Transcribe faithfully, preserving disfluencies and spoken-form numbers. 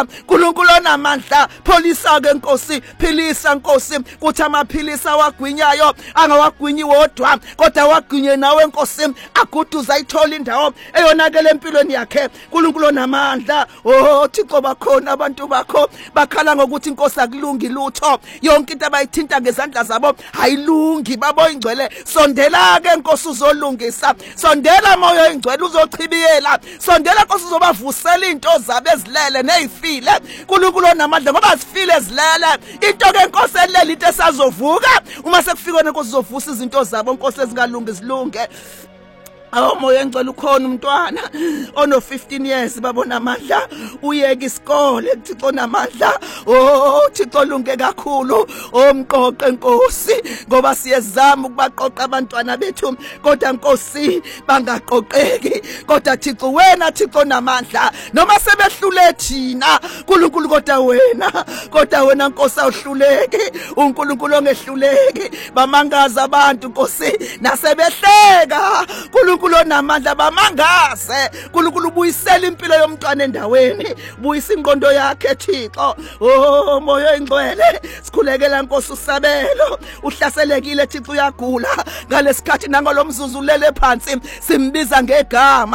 uNkulunkulu onamandla pholisa ke Nkosi, philisa Nkosi, kuthi amaphilisa awagwinyayo angawagwinyi wodwa kodwa wagwinye nawe Nkosi, aguduza ayithola indawo eyonakele empilweni yakhe. uNkulunkulu onamandla, oh Thixo bakhona abantu bakho bakhala ngokuthi Nkosi akulungi lutho, yonke into abayithinta ngezandla zabo ayilungi. Babo ingcwele, sondela ke Nkosi uzolungisa, sondela moyo ingcwele uzochibiyela, sondela Nkosi uzobavusela into zabo ezilele nezifile. uNkulunkulu onamandla ngoba sifile ezilele, into ke Nkosi elele into esazovuka uma sekufika Nkosi uzovusa izinto zabo Nkosi ezingalungi zilunge. Awu moya ngicela ukhona umntwana ono fifteen years babona amandla uyeka isikole. Thixo namandla, oh Thixo lunge kakhulu, omqoqe Nkosi, ngoba siyezama ukubaqoqa abantwana bethu kodwa Nkosi bangaqoqeki. Kodwa Thixo wena Thixo namandla, noma sebehlule thina uNkulunkulu kodwa wena, kodwa wena Nkosi awuhluleki, uNkulunkulu ongehluleki. Bamangaza abantu Nkosi nasebehleka, uNkulunkulu onamandla bamangaze. uNkulunkulu ubuyisela impilo yomntwana endaweni, buyisa ingqondo yakhe Thixo. Oh moya ingcwele, sikhulekela Nkosi usabelo, uhlaselekile Thixo uyagula ngalesikhathi nangolomzuzu ulele phansi simbiza ngegama.